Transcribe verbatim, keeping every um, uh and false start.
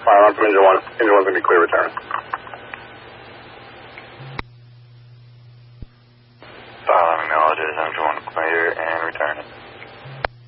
Fire alarm from engine one. Engine one's going to be clear return. Fire alarm acknowledges engine one clear and return.